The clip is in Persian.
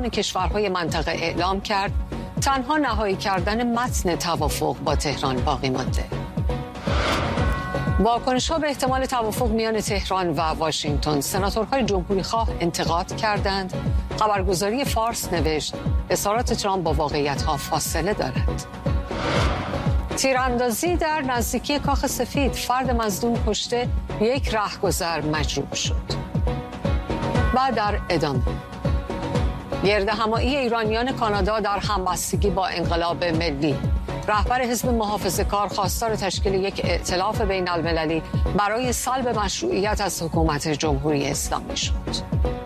رسمی کشورهای منطقه اعلام کرد تنها نهایی کردن متن توافق با تهران باقی مانده. واکنش‌ها به احتمال توافق میان تهران و واشنگتن، سناتورهای جمهوری‌خواه انتقاد کردند. خبرگزاری فارس نوشت اظهارات ترامپ با واقعیت‌ها فاصله دارد. تیراندازی در نزدیکی کاخ سفید، فرد مظنون کشته، یک رهگذر مجروح شد. و در ادامه گردهمایی ایرانیان کانادا در همبستگی با انقلاب ملی. رهبر حزب محافظه‌کار خواستار تشکیل یک ائتلاف بین المللی برای سلب مشروعیت از حکومت جمهوری اسلامی شد.